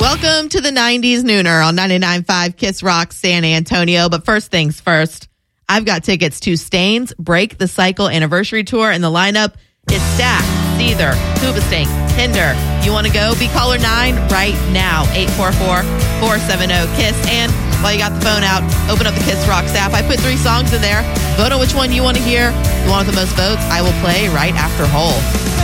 Welcome to the 90s Nooner on 99.5 Kiss Rock San Antonio. But first things first, I've got tickets to Stains' Break the Cycle Anniversary Tour, and the lineup is stacked. Seether, Hoobastank, Tinder. You want to go? Be caller 9 right now, 844-470-KISS. And while you got the phone out, open up the Kiss Rocks app. I put 3 songs in there. Vote on which one you want to hear. The one with the most votes, I will play right after Hole.